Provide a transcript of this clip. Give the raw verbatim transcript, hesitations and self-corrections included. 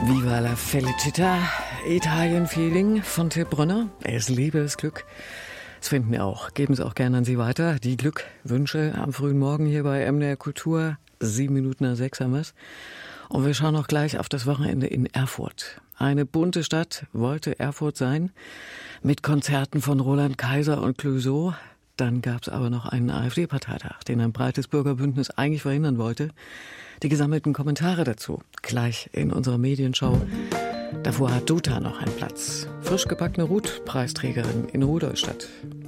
Viva la Felicità, Italien-Feeling von Till Brönner. Es liebe es Glück. Das finden wir auch. Geben Sie auch gerne an Sie weiter. Die Glückwünsche am frühen Morgen hier bei M D R Kultur. Sieben Minuten nach sechs haben wir's. Und wir schauen auch gleich auf das Wochenende in Erfurt. Eine bunte Stadt wollte Erfurt sein, mit Konzerten von Roland Kaiser und Clouseau. Dann gab es aber noch einen AfD-Parteitag, den ein breites Bürgerbündnis eigentlich verhindern wollte. Die gesammelten Kommentare dazu gleich in unserer Medienschau. Davor hat Duta noch einen Platz. Frisch gebackene Ruth-Preisträgerin in Rudolstadt.